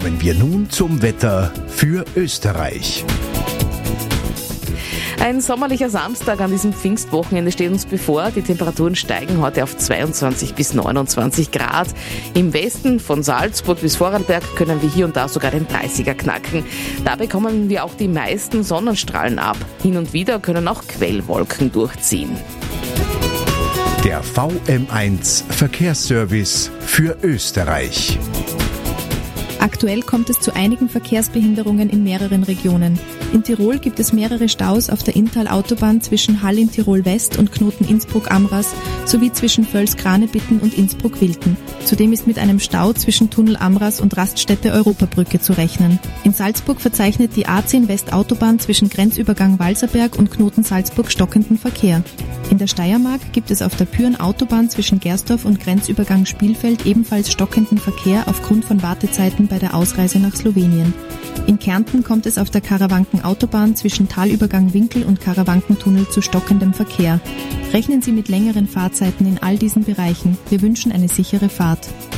Kommen wir nun zum Wetter für Österreich. Ein sommerlicher Samstag an diesem Pfingstwochenende steht uns bevor. Die Temperaturen steigen heute auf 22 bis 29 Grad. Im Westen von Salzburg bis Vorarlberg können wir hier und da sogar den 30er knacken. Da bekommen wir auch die meisten Sonnenstrahlen ab. Hin und wieder können auch Quellwolken durchziehen. Der VM1 Verkehrsservice für Österreich. Aktuell kommt es zu einigen Verkehrsbehinderungen in mehreren Regionen. In Tirol gibt es mehrere Staus auf der Inntal-Autobahn zwischen Hall in Tirol West und Knoten Innsbruck-Amras sowie zwischen Völs-Kranebitten und Innsbruck-Wilten. Zudem ist mit einem Stau zwischen Tunnel Amras und Raststätte Europabrücke zu rechnen. In Salzburg verzeichnet die A10 West-Autobahn zwischen Grenzübergang Walserberg und Knoten Salzburg stockenden Verkehr. In der Steiermark gibt es auf der Pyhrn-Autobahn zwischen Gersdorf und Grenzübergang Spielfeld ebenfalls stockenden Verkehr aufgrund von Wartezeiten bei der Ausreise nach Slowenien. In Kärnten kommt es auf der Karawanken-Autobahn zwischen Talübergang Winkel und Karawankentunnel zu stockendem Verkehr. Rechnen Sie mit längeren Fahrzeiten in all diesen Bereichen. Wir wünschen eine sichere Fahrt.